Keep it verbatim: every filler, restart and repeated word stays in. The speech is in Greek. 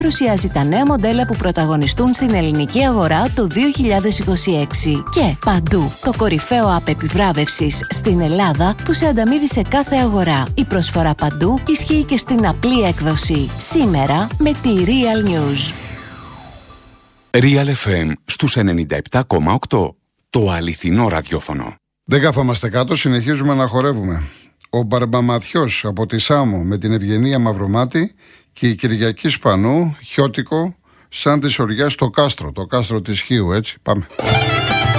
παρουσιάζει τα νέα μοντέλα που πρωταγωνιστούν στην ελληνική αγορά το δύο χιλιάδες είκοσι έξι. Και παντού το κορυφαίο app επιβράβευσης στην Ελλάδα που σε ανταμείβει σε κάθε αγορά. Η προσφορά παντού ισχύει και στην απλή έκδοση. Σήμερα με τη Real News. Real εφ εμ στους ενενήντα επτά κόμμα οκτώ. Το αληθινό ραδιόφωνο. Δεν καθόμαστε κάτω, συνεχίζουμε να χορεύουμε. Ο Μπαρμπαμαθιός από τη Σάμο με την Ευγενία Μαυρομάτη και η Κυριακή Σπανού, χιώτικο, σαν τη σωριά στο κάστρο, το κάστρο της Χίου, έτσι, πάμε.